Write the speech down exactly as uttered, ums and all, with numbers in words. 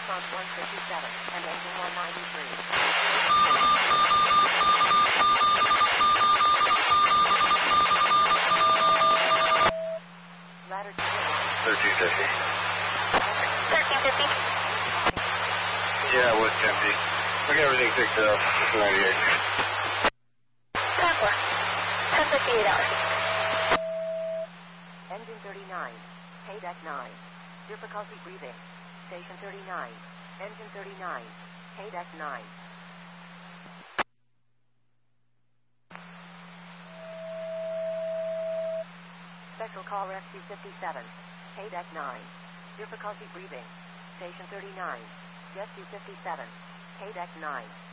Front one fifty-seven and engine one ninety-three. Ladder to thirteen fifty. thirteen fifty. Yeah, West empty. We got everything fixed up. It's ninety-eight. Contour. ten fifty-eight hours. Engine thirty-nine. Pay deck nine. Difficulty breathing. Station thirty-nine. Engine thirty-nine. Pay deck nine. Special call rescue fifty-seven. Pay deck nine. Difficulty breathing. Station thirty-nine. Rescue fifty-seven. Pay deck nine.